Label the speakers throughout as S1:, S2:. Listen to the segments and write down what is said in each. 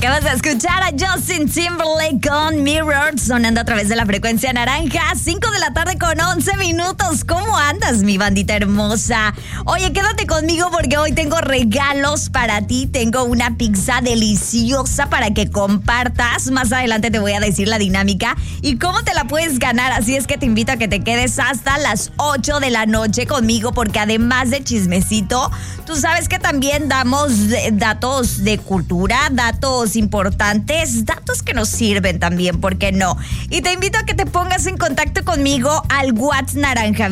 S1: Acabas de escuchar a Justin Timberlake con Mirror, sonando a través de la frecuencia naranja, 5 de la tarde con 11 minutos. ¿Cómo andas, mi bandita hermosa? Oye, quédate conmigo porque hoy tengo regalos para ti. Tengo una pizza deliciosa para que compartas. Más adelante te voy a decir la dinámica y cómo te la puedes ganar. Así es que te invito a que te quedes hasta las 8 de la noche conmigo, porque además de chismecito, tú sabes que también damos datos de cultura, datos importantes, datos que nos sirven también, ¿por qué no? Y te invito a que te pongas en contacto conmigo al WhatsApp naranja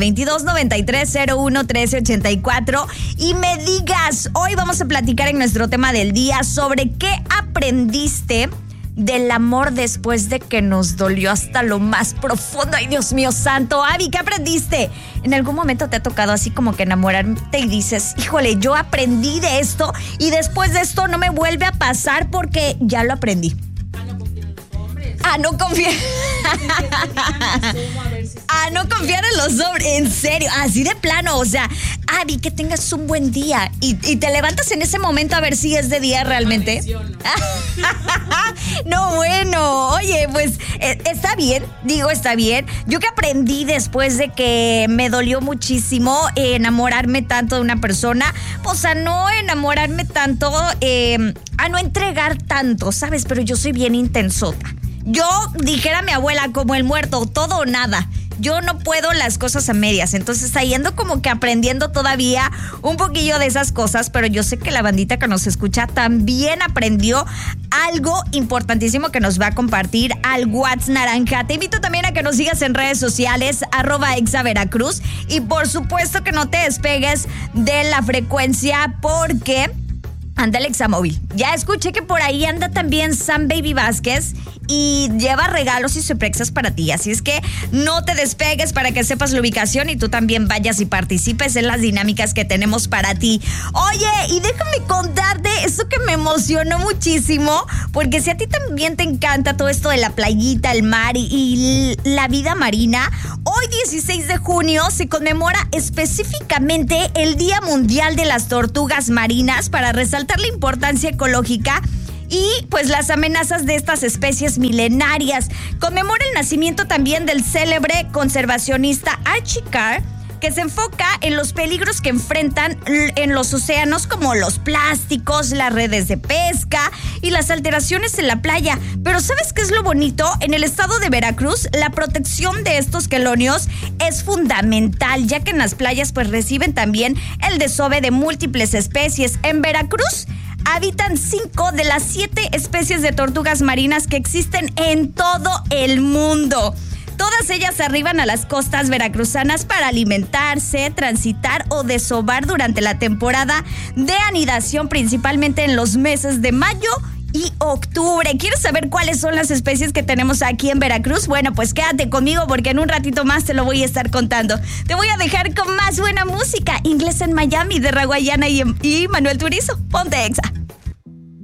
S1: 2293-01-1384 y me digas, hoy vamos a platicar en nuestro tema del día sobre qué aprendiste del amor después de que nos dolió hasta lo más profundo. Ay, Dios mío santo. Abby, ¿qué aprendiste? ¿En algún momento te ha tocado así como que enamorarte y dices, híjole, yo aprendí de esto y después de esto no me vuelve a pasar porque ya lo aprendí? No confiar. No confiar en los hombres. En serio, así de plano. O sea, Abby, que tengas un buen día y te levantas en ese momento a ver si es de día realmente. No, bueno, oye, pues está bien, está bien. Yo que aprendí después de que me dolió muchísimo enamorarme tanto de una persona, pues a no enamorarme tanto, a no entregar tanto, ¿sabes? Pero yo soy bien intensota. Yo, dijera mi abuela, como el muerto, todo o nada. Yo no puedo las cosas a medias, entonces ahí ando como que aprendiendo todavía un poquillo de esas cosas, pero yo sé que la bandita que nos escucha también aprendió algo importantísimo que nos va a compartir al WhatsApp naranja. Te invito también a que nos sigas en redes sociales, @exaveracruz, y por supuesto que no te despegues de la frecuencia porque anda el Examóvil. Ya escuché que por ahí anda también Sam Baby Vázquez y lleva regalos y sorpresas para ti. Así es que no te despegues para que sepas la ubicación y tú también vayas y participes en las dinámicas que tenemos para ti. Oye, y déjame contarte esto que me emocionó muchísimo, porque si a ti también te encanta todo esto de la playita, el mar y la vida marina, hoy 16 de junio se conmemora específicamente el Día Mundial de las Tortugas Marinas para resaltar la importancia ecológica y pues las amenazas de estas especies milenarias. Conmemora el nacimiento también del célebre conservacionista Archie Carr, que se enfoca en los peligros que enfrentan en los océanos, como los plásticos, las redes de pesca y las alteraciones en la playa. Pero ¿sabes qué es lo bonito? En el estado de Veracruz, la protección de estos quelonios es fundamental, ya que en las playas pues reciben también el desove de múltiples especies. En Veracruz habitan 5 de las 7 especies de tortugas marinas que existen en todo el mundo. Todas ellas arriban a las costas veracruzanas para alimentarse, transitar o desovar durante la temporada de anidación, principalmente en los meses de mayo y octubre. ¿Quieres saber cuáles son las especies que tenemos aquí en Veracruz? Bueno, pues quédate conmigo porque en un ratito más te lo voy a estar contando. Te voy a dejar con más buena música. Inglés en Miami de Raguayana y Manuel Turizo. Ponte Exa.